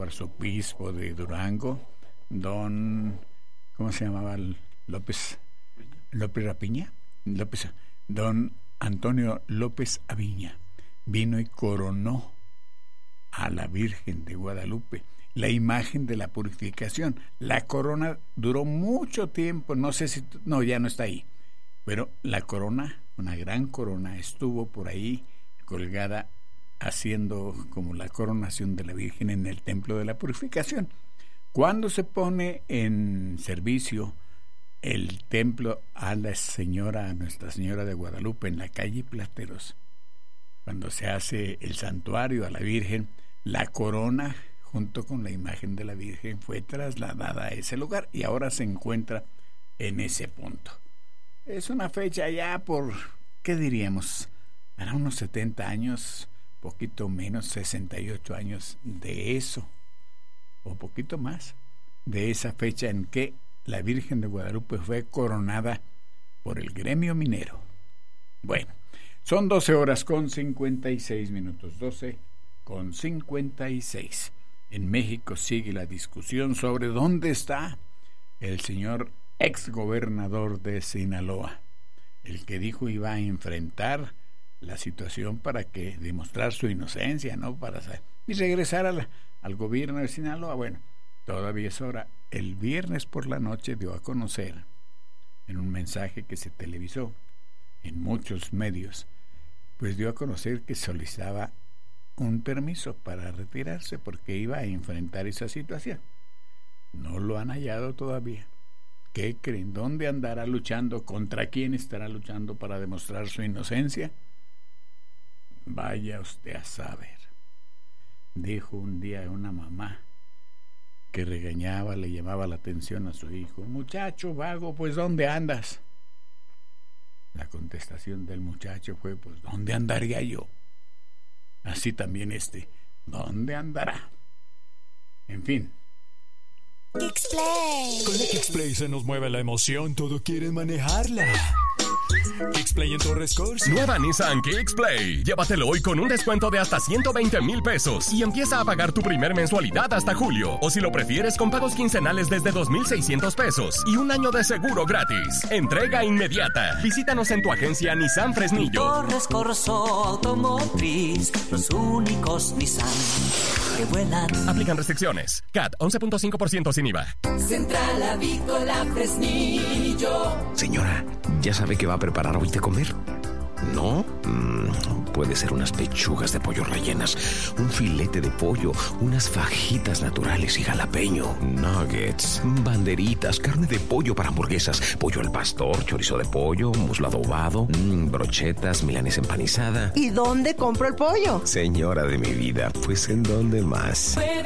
arzobispo de Durango, don, ¿cómo se llamaba? López Rapiña, don Antonio López Aviña, vino y coronó a la Virgen de Guadalupe, la imagen de la purificación. La corona duró mucho tiempo, no sé si, no, ya no está ahí, pero la corona, una gran corona, estuvo por ahí colgada haciendo como la coronación de la Virgen en el Templo de la Purificación. Cuando se pone en servicio el templo a Nuestra Señora de Guadalupe en la calle Plateros, cuando se hace el santuario a la Virgen, la corona junto con la imagen de la Virgen fue trasladada a ese lugar y ahora se encuentra en ese punto. Es una fecha ya por, ¿qué diríamos? Hará unos 70 años, poquito menos, 68 años de eso, o poquito más, de esa fecha en que la Virgen de Guadalupe fue coronada por el gremio minero. Bueno, son 12:56, 12:56. En México sigue la discusión sobre dónde está el señor exgobernador de Sinaloa, el que dijo iba a enfrentar la situación para que demostrar su inocencia, ¿no? Y regresar al gobierno de Sinaloa. Bueno, todavía es hora. El viernes por la noche dio a conocer, en un mensaje que se televisó en muchos medios, pues dio a conocer que solicitaba un permiso para retirarse porque iba a enfrentar esa situación. No lo han hallado todavía. ¿Qué creen? ¿Dónde andará luchando? ¿Contra quién estará luchando para demostrar su inocencia? Vaya usted a saber. Dijo un día una mamá que regañaba, le llamaba la atención a su hijo: muchacho vago, pues ¿dónde andas? La contestación del muchacho fue: pues ¿dónde andaría yo? Así también ¿dónde andará? En fin. Kixplay. Con la Kixplay se nos mueve la emoción, todo quieren manejarla. Kixplay en Torres Corso. Nueva Nissan Kixplay. Llévatelo hoy con un descuento de hasta 120,000 pesos y empieza a pagar tu primer mensualidad hasta julio. O si lo prefieres, con pagos quincenales desde 2,600 pesos y un año de seguro gratis. Entrega inmediata. Visítanos en tu agencia Nissan Fresnillo. Torres Corso Automotriz, los únicos Nissan que vuelan. Aplican restricciones. CAT 11.5% sin IVA. Central Avícola Fresnillo. Señora, ¿ya sabe qué va a preparar hoy de comer? ¿No? Puede ser unas pechugas de pollo rellenas, un filete de pollo, unas fajitas naturales y jalapeño, nuggets, banderitas, carne de pollo para hamburguesas, pollo al pastor, chorizo de pollo, muslo adobado, brochetas, milanesa empanizada. ¿Y dónde compro el pollo? Señora de mi vida, pues ¿en dónde más?